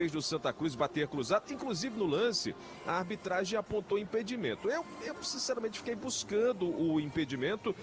do Santa Cruz bater cruzado, inclusive no lance, a arbitragem apontou impedimento. Eu sinceramente fiquei buscando o impedimento,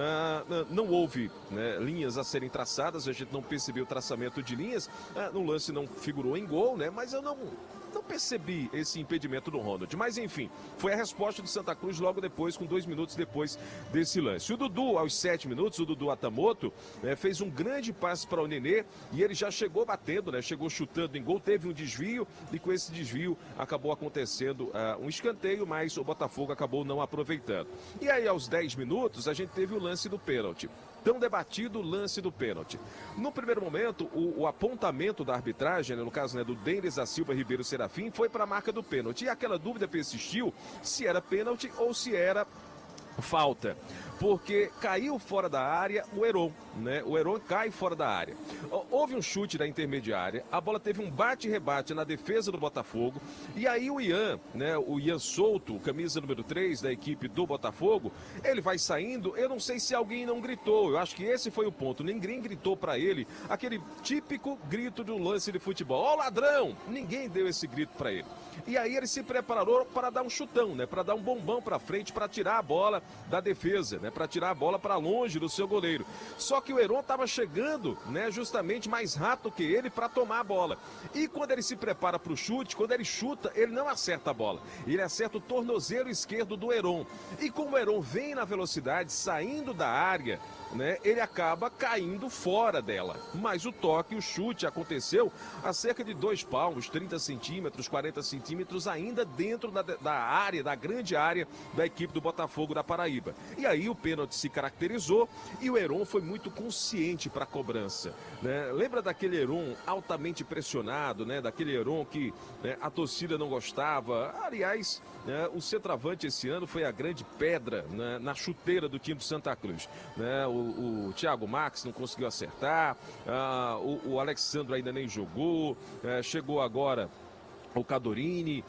não houve, né, linhas a serem traçadas, a gente não percebeu o traçamento de linhas, no lance não figurou em gol, né, mas eu não percebi esse impedimento do Ronald. Mas enfim, foi a resposta do Santa Cruz logo depois, com 2 minutos depois desse lance. O Dudu, aos 7 minutos, o Dudu Atamoto, fez um grande passe para o Nenê e ele já chegou batendo, né? Chegou chutando em gol, teve um desvio e com esse desvio acabou acontecendo um escanteio, mas o Botafogo acabou não aproveitando. E aí, aos 10 minutos, a gente teve o lance do pênalti. Tão debatido o lance do pênalti. No primeiro momento, o apontamento da arbitragem, né, no caso, né, do Denis da Silva Ribeiro Serafim, foi para a marca do pênalti. E aquela dúvida persistiu se era pênalti ou se era falta, porque caiu fora da área o Heron, né? O Heron cai fora da área. Houve um chute da intermediária, a bola teve um bate-rebate na defesa do Botafogo, e aí o Ian, né? O Ian Souto, camisa número 3 da equipe do Botafogo, ele vai saindo, eu não sei se alguém não gritou, eu acho que esse foi o ponto, ninguém gritou para ele, aquele típico grito de um lance de futebol, ó ladrão, ninguém deu esse grito para ele. E aí ele se preparou para dar um chutão, né? Para dar um bombão para frente, para tirar a bola da defesa, né? Para tirar a bola para longe do seu goleiro. Só que o Heron estava chegando, né? Justamente mais rápido que ele para tomar a bola. E quando ele se prepara para o chute, quando ele chuta, ele não acerta a bola. Ele acerta o tornozelo esquerdo do Heron. E como o Heron vem na velocidade, saindo da área, né? Ele acaba caindo fora dela. Mas o toque, o chute aconteceu a cerca de 2 palmos, 30 centímetros, 40 centímetros, ainda dentro da área, da grande área da equipe do Botafogo da Paraíba. E aí o pênalti se caracterizou e o Heron foi muito consciente para a cobrança, né? Lembra daquele Heron altamente pressionado, né? Daquele Heron que, né, a torcida não gostava. Aliás, né, o centroavante esse ano foi a grande pedra, né, na chuteira do time do Santa Cruz, né? O Thiago Max não conseguiu acertar, o Alexandre ainda nem jogou, chegou agora o Cadorini,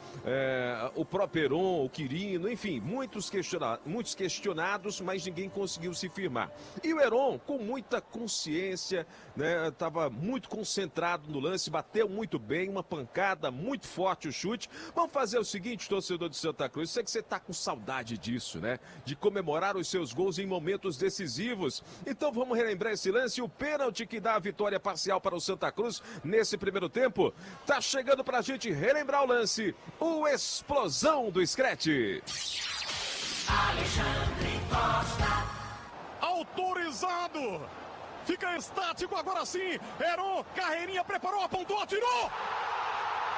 o próprio Heron, o Quirino, enfim, muitos questionados, mas ninguém conseguiu se firmar. E o Heron, com muita consciência, né, estava muito concentrado no lance, bateu muito bem, uma pancada muito forte o chute. Vamos fazer o seguinte, torcedor de Santa Cruz, sei que você está com saudade disso, né? De comemorar os seus gols em momentos decisivos. Então vamos relembrar esse lance, o pênalti que dá a vitória parcial para o Santa Cruz nesse primeiro tempo. Tá chegando pra gente relembrar o lance, o explosão do Scratch. Alexandre Costa. Autorizado. Fica estático agora sim. Heron, carreirinha, preparou, apontou, atirou.